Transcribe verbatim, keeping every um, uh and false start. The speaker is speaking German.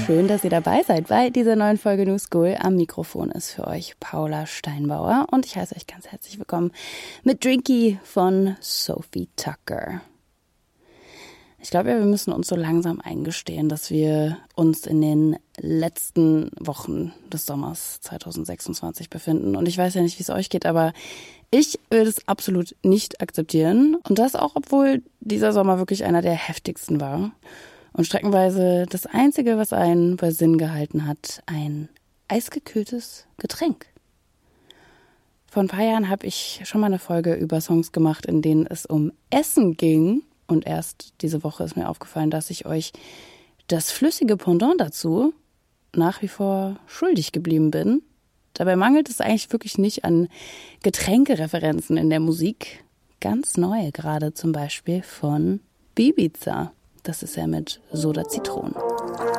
schön, dass ihr dabei seid bei dieser neuen Folge New School. Am Mikrofon ist für euch Paula Steinbauer und ich heiße euch ganz herzlich willkommen mit Drinky von Sophie Tucker. Ich glaube ja, wir müssen uns so langsam eingestehen, dass wir uns in den letzten Wochen des Sommers zwanzig sechsundzwanzig befinden. Und ich weiß ja nicht, wie es euch geht, aber ich will es absolut nicht akzeptieren. Und das auch, obwohl dieser Sommer wirklich einer der heftigsten war. Und streckenweise das Einzige, was einen bei Sinn gehalten hat, ein eisgekühltes Getränk. Vor ein paar Jahren habe ich schon mal eine Folge über Songs gemacht, in denen es um Essen ging. Und erst diese Woche ist mir aufgefallen, dass ich euch das flüssige Pendant dazu nach wie vor schuldig geblieben bin. Dabei mangelt es eigentlich wirklich nicht an Getränkereferenzen in der Musik. Ganz neue gerade zum Beispiel von Ibiza. Das ist ja mit Soda Zitronen.